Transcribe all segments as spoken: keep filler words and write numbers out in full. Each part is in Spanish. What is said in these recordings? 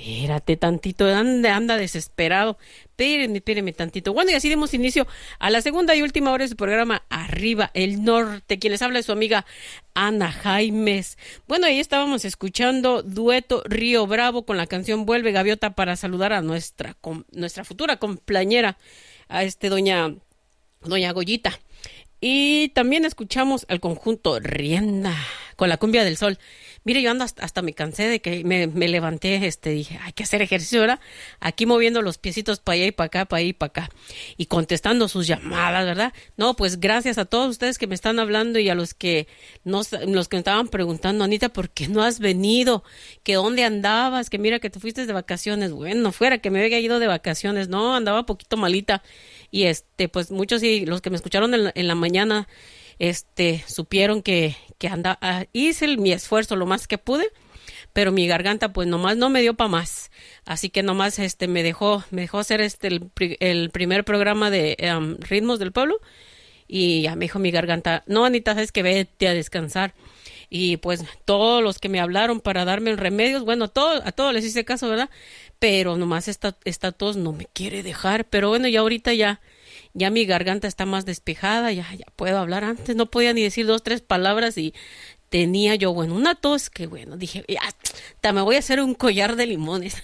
Espérate tantito, anda, anda desesperado. Espérenme, espérenme tantito. Bueno, y así demos inicio a la segunda y última hora de su programa Arriba el Norte. Quien les habla es su amiga Ana Jaimes. Bueno, ahí estábamos escuchando Dueto Río Bravo con la canción Vuelve Gaviota para saludar a nuestra, com, nuestra futura compañera, a este doña, doña Goyita. Y también escuchamos al conjunto Rienda con la cumbia del sol. Mire, yo ando hasta, hasta me cansé de que me, me levanté, este, dije, hay que hacer ejercicio, ¿verdad? Aquí moviendo los piecitos para allá y para acá, para allá y para acá. Y contestando sus llamadas, ¿verdad? No, pues gracias a todos ustedes que me están hablando y a los que nos, los que me estaban preguntando, Anita, ¿por qué no has venido? ¿Que dónde andabas? Que mira que te fuiste de vacaciones. Bueno, fuera que me había ido de vacaciones. No, andaba poquito malita. Y este, pues muchos y los que me escucharon en la, en la mañana, este, supieron que, que anda, uh, hice el, mi esfuerzo lo más que pude, pero mi garganta pues nomás no me dio para más, así que nomás este me dejó, me dejó hacer este el, el primer programa de um, Ritmos del Pueblo, y ya me dijo mi garganta, no, Anita, sabes que vete a descansar. Y pues todos los que me hablaron para darme remedios, bueno, todo, a todos les hice caso, ¿verdad? Pero nomás esta, esta tos no me quiere dejar, pero bueno, ya ahorita ya, ya mi garganta está más despejada, ya, ya puedo hablar. Antes no podía ni decir dos, tres palabras y tenía yo, bueno, una tos que bueno, dije, ya, hasta me voy a hacer un collar de limones.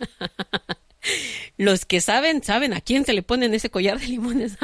Los que saben, saben a quién se le ponen ese collar de limones.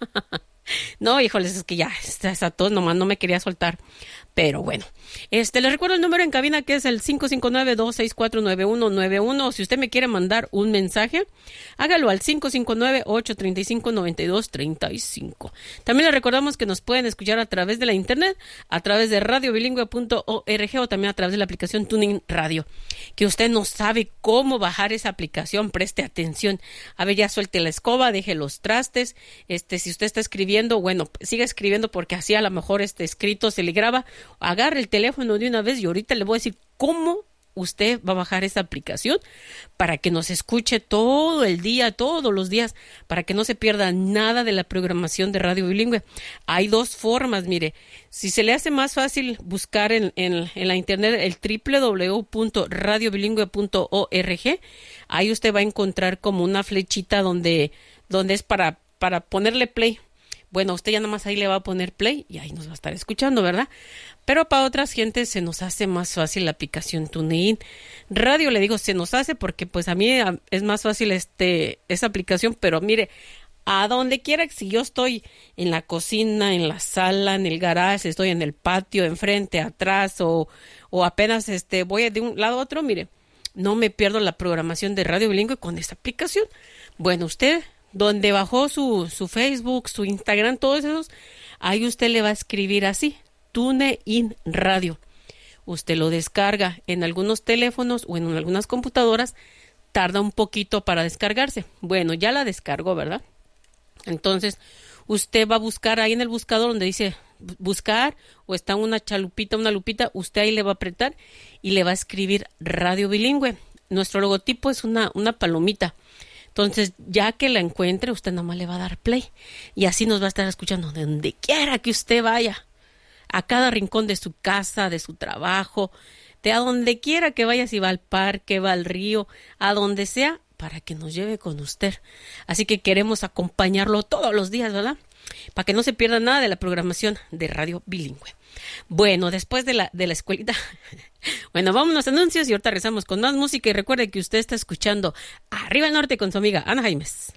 No, híjoles, es que ya, esa, esa tos nomás no me quería soltar. Pero bueno, este les recuerdo el número en cabina que es el cinco cinco nueve, dos seis cuatro, nueve uno nueve uno. Si usted me quiere mandar un mensaje, hágalo al cinco cinco nueve, ocho tres cinco, nueve dos tres cinco. También les recordamos que nos pueden escuchar a través de la internet, a través de radio bilingüe punto org o también a través de la aplicación TuneIn Radio. Que usted no sabe cómo bajar esa aplicación, preste atención. A ver, ya suelte la escoba, deje los trastes. Este, si usted está escribiendo, bueno, siga escribiendo porque así a lo mejor este escrito se le graba. Agarre el teléfono de una vez y ahorita le voy a decir cómo usted va a bajar esa aplicación para que nos escuche todo el día, todos los días, para que no se pierda nada de la programación de Radio Bilingüe. Hay dos formas, mire, si se le hace más fácil buscar en, en, en la internet el doble u doble u doble u punto radio bilingüe punto org, ahí usted va a encontrar como una flechita donde, donde es para, para ponerle play. Bueno, usted ya nomás ahí le va a poner play y ahí nos va a estar escuchando, ¿verdad? Pero para otras gentes se nos hace más fácil la aplicación TuneIn Radio. Le digo, se nos hace porque pues a mí es más fácil este esa aplicación, pero mire, a donde quiera, si yo estoy en la cocina, en la sala, en el garage, estoy en el patio, enfrente, atrás o, o apenas este voy de un lado a otro, mire, no me pierdo la programación de Radio Bilingüe con esta aplicación. Bueno, usted donde bajó su, su Facebook, su Instagram, todos esos, ahí usted le va a escribir así, TuneIn Radio. Usted lo descarga en algunos teléfonos o en algunas computadoras, tarda un poquito para descargarse. Bueno, ya la descargó, ¿verdad? Entonces, usted va a buscar ahí en el buscador donde dice buscar o está una chalupita, una lupita, usted ahí le va a apretar y le va a escribir Radio Bilingüe. Nuestro logotipo es una, una palomita. Entonces, ya que la encuentre, usted nada más le va a dar play. Y así nos va a estar escuchando de donde quiera que usted vaya. A cada rincón de su casa, de su trabajo, de a donde quiera que vaya, si va al parque, va al río, a donde sea, para que nos lleve con usted. Así que queremos acompañarlo todos los días, ¿verdad? Para que no se pierda nada de la programación de Radio Bilingüe. Bueno, después de la, de la escuelita, bueno, vámonos a anuncios y ahorita regresamos con más música. Y recuerde que usted está escuchando Arriba el Norte con su amiga Ana Jaimes.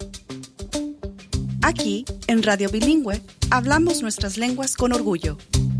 Aquí, en Radio Bilingüe, hablamos nuestras lenguas con orgullo.